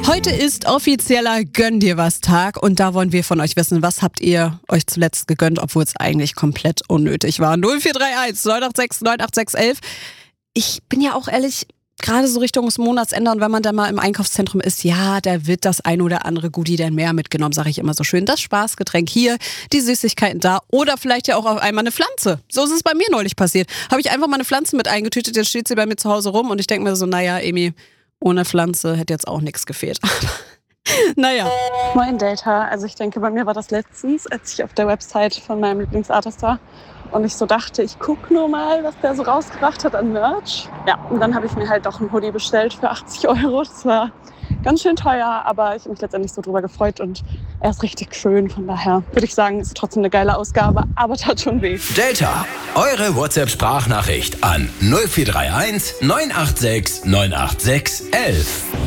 Heute ist offizieller Gönn dir was Tag und da wollen wir von euch wissen, was habt ihr euch zuletzt gegönnt, obwohl es eigentlich komplett unnötig war. 0431 986 98611. Ich bin ja auch ehrlich, gerade so Richtung des Monatsende und wenn man dann mal im Einkaufszentrum ist, ja, da wird das ein oder andere Goodie dann mehr mitgenommen, sage ich immer so schön. Das Spaßgetränk hier, die Süßigkeiten da oder vielleicht ja auch auf einmal eine Pflanze. So ist es bei mir neulich passiert. Habe ich einfach mal eine Pflanze mit eingetütet, jetzt steht sie bei mir zu Hause rum und ich denke mir so, naja, Emi, ohne Pflanze hätte jetzt auch nichts gefehlt. Naja. Moin Delta, also ich denke, bei mir war das letztens, als ich auf der Website von meinem Lieblingsartist war und ich so dachte, ich gucke nur mal, was der so rausgebracht hat an Merch. Ja, und dann habe ich mir halt doch einen Hoodie bestellt für 80 Euro. Das war ganz schön teuer, aber ich habe mich letztendlich so drüber gefreut und er ist richtig schön. Von daher würde ich sagen, ist trotzdem eine geile Ausgabe, aber tat schon weh. Delta, eure WhatsApp-Sprachnachricht an 0431 986 986 11.